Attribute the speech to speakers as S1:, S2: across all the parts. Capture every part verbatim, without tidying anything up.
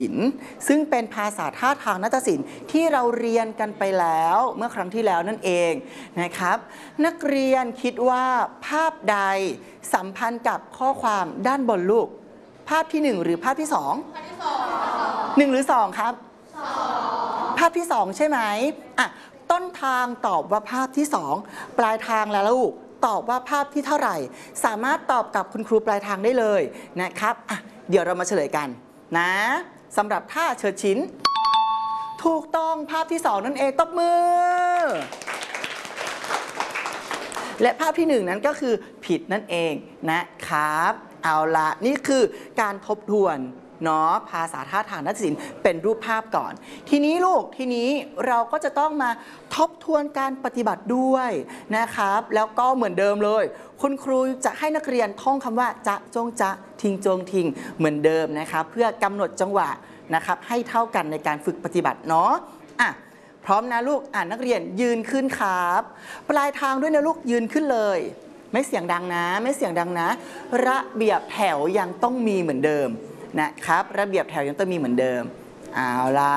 S1: ศิลป์ซึ่งเป็นภาษาท่าทางนาฏศิลป์ที่เราเรียนกันไปแล้วเมื่อครั้งที่แล้วนั่นเองนะครับนักเรียนคิดว่าภาพใดสัมพันธ์กับข้อความด้านบนลูกภาพที่หนึ่งหรือภาพที่สองหนึ่งหรือสองครับภาพที่สองใช่ไหมอ่ะต้นทางตอบว่าภาพที่สองปลายทางแล้วลูกตอบว่าภาพที่เท่าไหร่สามารถตอบกับคุณครูปลายทางได้เลยนะครับอ่ะเดี๋ยวเรามาเฉลยกันนะสำหรับท่าเชิดชิ้นถูกต้องภาพที่สองนั่นเองตบมือและภาพที่หนึ่งนั้นก็คือผิดนั่นเองนะครับเอาละนี่คือการทบทวนเนาะภาษาท่าทางนาฏศิลป์เป็นรูปภาพก่อนทีนี้ลูกทีนี้เราก็จะต้องมาทบทวนการปฏิบัติด้วยนะครับแล้วก็เหมือนเดิมเลยคุณครูจะให้นักเรียนท่องคำว่าจะจงจะทิงจงทิงเหมือนเดิมนะครับเพื่อกำหนดจังหวะนะครับให้เท่ากันในการฝึกปฏิบัติเนาะอ่ะพร้อมนะลูกอ่านนักเรียนยืนขึ้นครับปลายทางด้วยนะลูกยืนขึ้นเลยไม่เสียงดังนะไม่เสียงดังนะระเบียบแถวยังต้องมีเหมือนเดิมนะครับระเบียบแถวยังต้องมีเหมือนเดิมเอาละ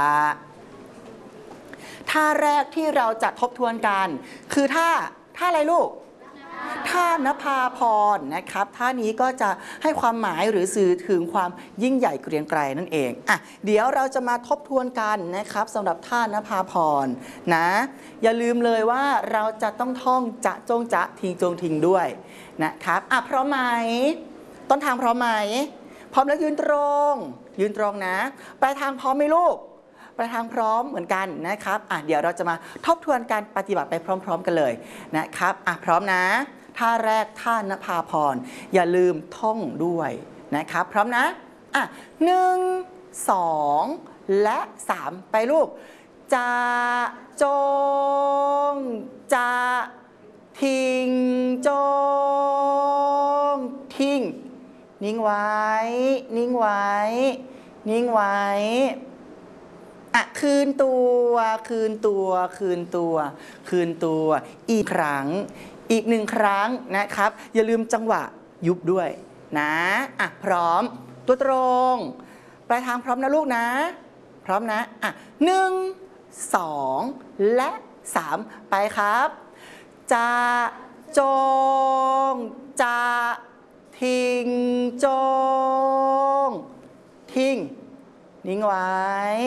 S1: ท่าแรกที่เราจะทบทวนกันคือท่าท่าอะไรลูกท่านภาพรนะครับท่านี้ก็จะให้ความหมายหรือสื่อถึงความยิ่งใหญ่เกรียงไกรนั่นเองอ่ะเดี๋ยวเราจะมาทบทวนกันนะครับสำหรับท่านภาพรนะอย่าลืมเลยว่าเราจะต้องท่องจะจงจะทิงจงทิงด้วยนะครับอ่ะพร้อมไหมต้นทางพร้อมไหมพร้อมแล้วยืนตรงยืนตรงนะปลายทางพร้อมไหมลูกปลายทางพร้อมเหมือนกันนะครับอ่ะเดี๋ยวเราจะมาทบทวนการปฏิบัติไปพร้อมๆกันเลยนะครับอ่ะพร้อมนะท่าแรกท่านภาพรอย่าลืมท่องด้วยนะครับพร้อมนะอ่ะหนึ่งสองและสามไปลูกจะจงจะทิ้งจงทิ้งนิ่งไว้นิ่งไว้นิ่งไว้อ่ะคืนตัวคืนตัวคืนตัวคืนตัวอีกครั้งอีกหนึ่งครั้งนะครับอย่าลืมจังหวะยุบด้วยนะอ่ะพร้อมตัวตรงปลายทางพร้อมนะลูกนะพร้อมนะอ่ะหนึ่งสองและสามไปครับจะจงจะทิ้งจงทิ้งนิ่งไว้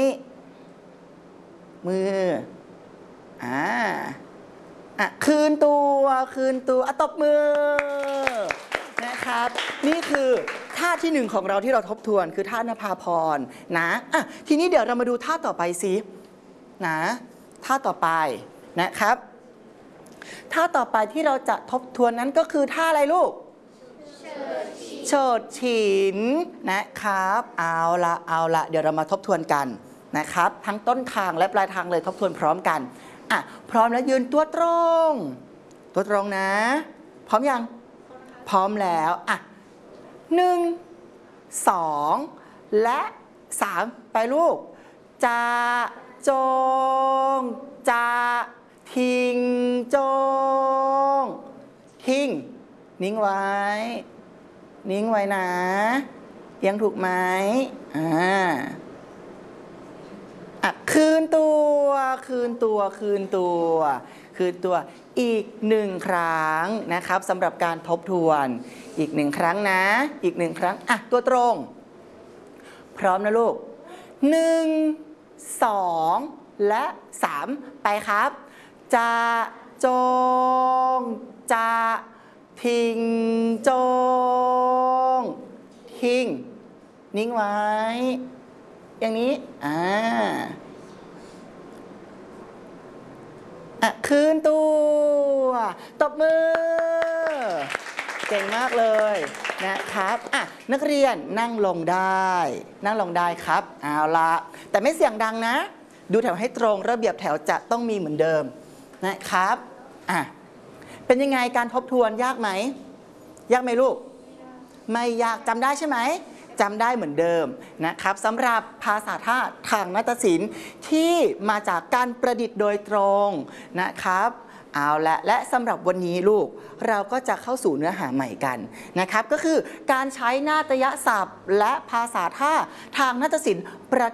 S1: มืออ่าอ่ะคืนตัวคืนตัวอ่ะตบมือนะครับนี่คือท่าที่หนึ่งของเราที่เราทบทวนคือท่านภาพรนะอ่ะทีนี้เดี๋ยวเรามาดูท่าต่อไปสินะท่าต่อไปนะครับท่าต่อไปที่เราจะทบทวนนั้นก็คือท่าอะไรลูกเฉิดฉินนะครับเอาละเอาละเดี๋ยวเรามาทบทวนกันนะครับทั้งต้นทางและปลายทางเลยทบทวนพร้อมกันอ่ะพร้อมแล้วยืนตัวตรงตัวตรงนะพร้อมยังพร้อมแล้วอ่ะหนึ่งสองและสามไปลูกจะจงจะทิ้งจงทิ้งนิ่งไว้นิ่งไว้นะเอียงถูกไหมอ่าอ่ะคืนตัวคืนตัวคืนตัวคืนตัวอีกหนึ่งครั้งนะครับสำหรับการทบทวนอีกหนึ่งครั้งนะอีกหนึ่งครั้งอ่ะตัวตรงพร้อมนะลูกหนึ่งสองและสามไปครับจะจงจะทิ้งจงทิ้งนิ่งไว้อย่างนี้อ่าอ่ะคืนตัวตบมือเก่งมากเลยนะครับอ่ะนักเรียนนั่งลงได้นั่งลงได้ครับเอาละแต่ไม่เสียงดังนะดูแถวให้ตรงระเบียบแถวจะต้องมีเหมือนเดิมนะครับอ่ะเป็นยังไงการทบทวนยากไหมยากไหมลูกไม่ยากจำได้ใช่ไหมจำได้เหมือนเดิมนะครับสำหรับภาษาท่าทางนาฏศิลป์ที่มาจากการประดิษฐ์โดยตรงนะครับเอาละและสำหรับวันนี้ลูกเราก็จะเข้าสู่เนื้อหาใหม่กันนะครับก็คือการใช้นาฏยศัพท์และภาษาท่าทางนาฏศิลป์ประ